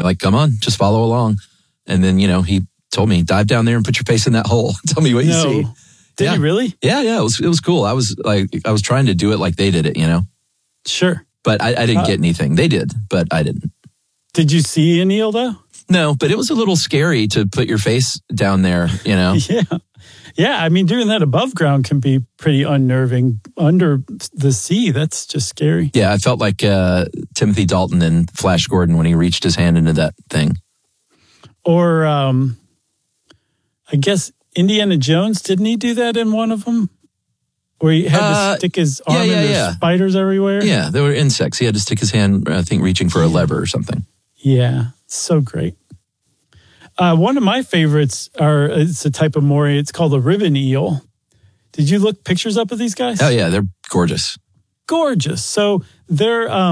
like, come on, just follow along. And then, he told me, dive down there and put your face in that hole. Tell me what you see. Did you really? Yeah. It was cool. I was trying to do it like they did it, Sure. But I didn't get anything. They did, but I didn't. Did you see an eel though? No, but it was a little scary to put your face down there, Yeah. Yeah, I mean, doing that above ground can be pretty unnerving. Under the sea, that's just scary. Yeah, I felt like Timothy Dalton in Flash Gordon when he reached his hand into that thing. Or I guess Indiana Jones, didn't he do that in one of them? Where he had to stick his arm in, there's spiders everywhere? Yeah, there were insects. He had to stick his hand, I think, reaching for a lever or something. Yeah, so great. One of my favorites it's a type of moray. It's called a ribbon eel. Did you look pictures up of these guys? Oh, yeah, they're gorgeous. Gorgeous. So they are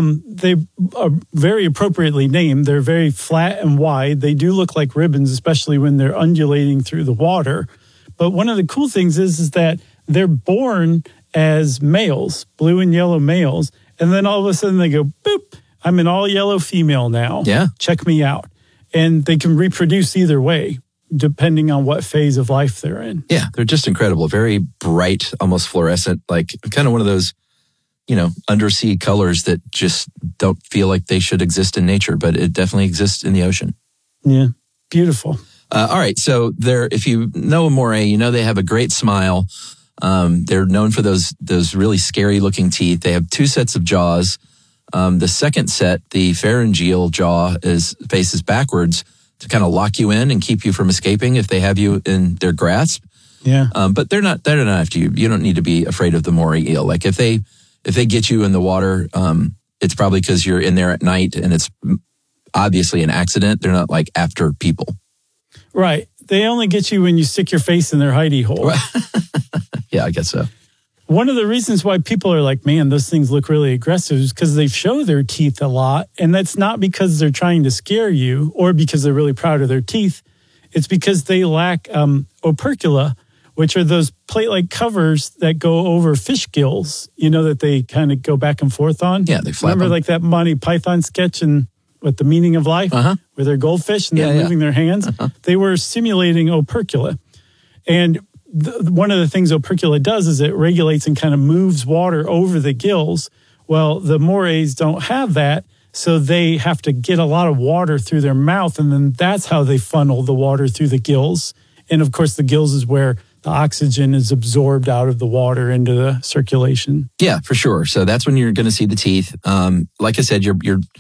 very appropriately named. They're very flat and wide. They do look like ribbons, especially when they're undulating through the water. But one of the cool things is that they're born as males, blue and yellow males. And then all of a sudden they go, boop, I'm an all yellow female now. Yeah. Check me out. And they can reproduce either way, depending on what phase of life they're in. Yeah, they're just incredible. Very bright, almost fluorescent, like kind of one of those, undersea colors that just don't feel like they should exist in nature, but it definitely exists in the ocean. Yeah, beautiful. All right, so if you know a moray, they have a great smile. They're known for those really scary looking teeth. They have 2 sets of jaws. The second set, the pharyngeal jaw, faces backwards to kind of lock you in and keep you from escaping if they have you in their grasp. Yeah. But they're not after you. You don't need to be afraid of the moray eel. Like if they get you in the water, it's probably because you're in there at night and it's obviously an accident. They're not like after people. Right. They only get you when you stick your face in their hidey hole. Yeah, I guess so. One of the reasons why people are like, man, those things look really aggressive is because they show their teeth a lot. And that's not because they're trying to scare you or because they're really proud of their teeth. It's because they lack opercula, which are those plate-like covers that go over fish gills, that they kind of go back and forth on. Yeah, they flap Remember them. like that Monty Python sketch in What the Meaning of Life, where they're goldfish and they're moving their hands? They were simulating opercula. And one of the things opercula does is it regulates and kind of moves water over the gills. Well, the morays don't have that, so they have to get a lot of water through their mouth, and then that's how they funnel the water through the gills. And, of course, the gills is where the oxygen is absorbed out of the water into the circulation. Yeah, for sure. So that's when you're going to see the teeth. Like I said, you're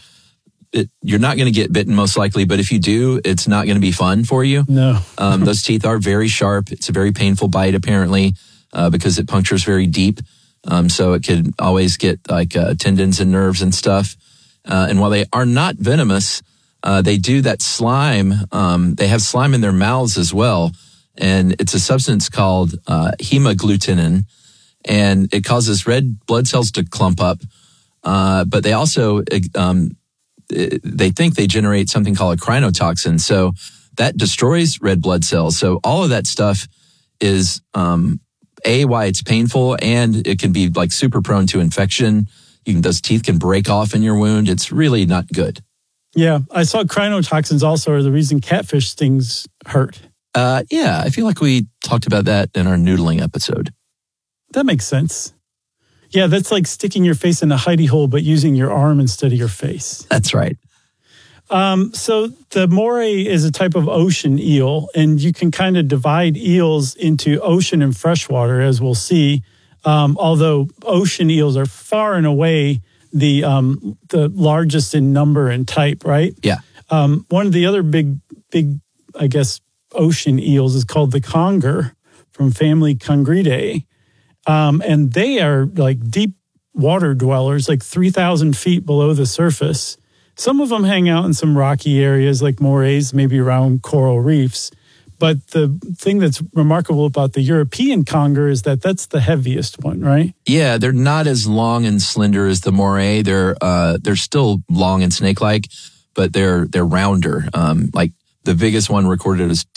not going to get bitten most likely, but if you do, it's not going to be fun for you. No. Those teeth are very sharp. It's a very painful bite, apparently, because it punctures very deep. So it could always get like tendons and nerves and stuff. And while they are not venomous, they do that slime. They have slime in their mouths as well. And it's a substance called hemagglutinin, and it causes red blood cells to clump up. But they also, they think they generate something called a crinotoxin. So that destroys red blood cells. So all of that stuff is, why it's painful, and it can be like super prone to infection. Those teeth can break off in your wound. It's really not good. Yeah, I saw crinotoxins also are the reason catfish stings hurt. Yeah, I feel like we talked about that in our noodling episode. That makes sense. Yeah, that's like sticking your face in a hidey hole, but using your arm instead of your face. That's right. So the moray is a type of ocean eel, and you can kind of divide eels into ocean and freshwater, as we'll see. Although ocean eels are far and away the largest in number and type, right? Yeah. One of the other big, I guess, ocean eels is called the conger from family Congridae. And they are like deep water dwellers, like 3,000 feet below the surface. Some of them hang out in some rocky areas like morays, maybe around coral reefs. But the thing that's remarkable about the European conger is that that's the heaviest one, right? Yeah, they're not as long and slender as the moray. They're still long and snake-like, but they're rounder. Like the biggest one recorded is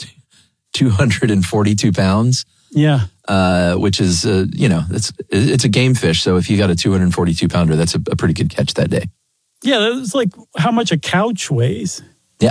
242 pounds. Yeah. Which is, it's a game fish. So if you got a 242 pounder, that's a pretty good catch that day. Yeah, that's like how much a couch weighs.